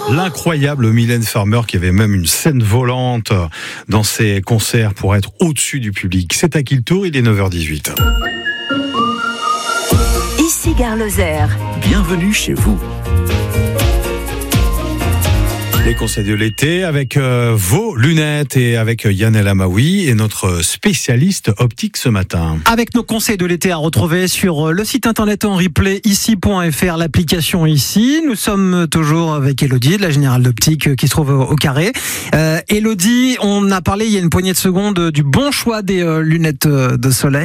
L'incroyable Mylène Farmer qui avait même une scène volante dans ses concerts pour être au-dessus du public. C'est à qui le tour ? Il est 9h18. Ici Gare Lozère. Bienvenue chez vous. Les conseils de l'été avec vos lunettes et avec Yann El Amaoui et notre spécialiste optique ce matin. Avec nos conseils de l'été à retrouver sur le site internet en replay ici.fr, l'application ici. Nous sommes toujours avec Elodie de la Générale d'Optique qui se trouve au Carré. Elodie, on a parlé il y a une poignée de secondes du bon choix des lunettes de soleil.